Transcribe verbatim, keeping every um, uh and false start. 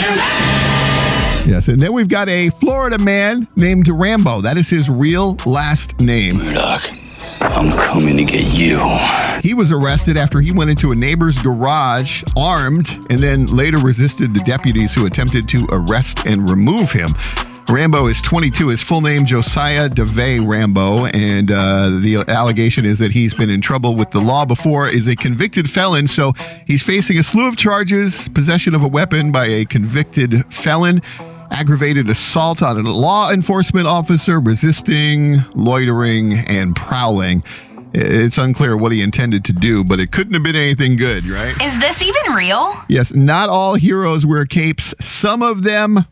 Yes, and then we've got a Florida man named Rambo. That is his real last name. Murdoch, I'm coming to get you. He was arrested after he went into a neighbor's garage armed and then later resisted the deputies who attempted to arrest and remove him. Rambo is twenty-two. His full name, Josiah DeVay Rambo, and uh, the allegation is that he's been in trouble with the law before, is a convicted felon, so he's facing a slew of charges: possession of a weapon by a convicted felon, aggravated assault on a law enforcement officer, resisting, loitering, and prowling. It's unclear what he intended to do, but it couldn't have been anything good, right? Is this even real? Yes, not all heroes wear capes. Some of them